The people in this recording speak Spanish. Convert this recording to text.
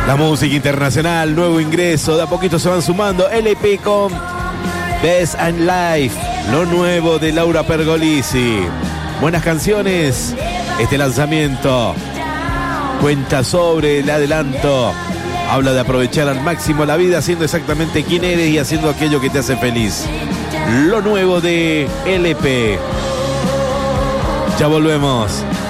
La música internacional, nuevo ingreso, de a poquito se van sumando. LP con Best and Life, lo nuevo de Laura Pergolisi. Buenas canciones. Este lanzamiento cuenta sobre el adelanto. Habla de aprovechar al máximo la vida, siendo exactamente quien eres y haciendo aquello que te hace feliz. Lo nuevo de LP. Ya volvemos.